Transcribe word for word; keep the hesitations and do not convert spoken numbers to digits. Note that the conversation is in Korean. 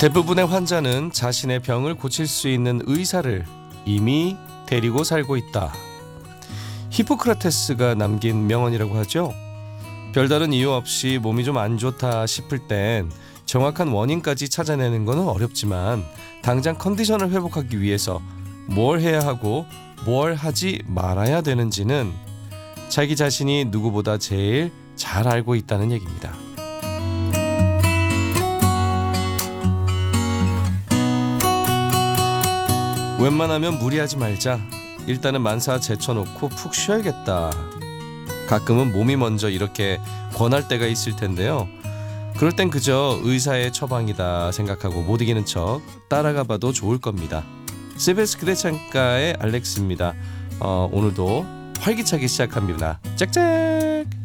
대부분의 환자는 자신의 병을 고칠 수 있는 의사를 이미 데리고 살고 있다. 히포크라테스가 남긴 명언이라고 하죠. 별다른 이유 없이 몸이 좀 안 좋다 싶을 땐 정확한 원인까지 찾아내는 것은 어렵지만 당장 컨디션을 회복하기 위해서 뭘 해야 하고 뭘 하지 말아야 되는지는 자기 자신이 누구보다 제일 잘 알고 있다는 얘기입니다. 웬만하면 무리하지 말자. 일단은 만사 제쳐놓고 푹 쉬어야겠다. 가끔은 몸이 먼저 이렇게 권할 때가 있을 텐데요. 그럴 땐 그저 의사의 처방이다 생각하고 못 이기는 척 따라가 봐도 좋을 겁니다. 씨비에스 그대 창가의 알렉스입니다. 어, 오늘도 활기차게 시작합니다. 짝짝!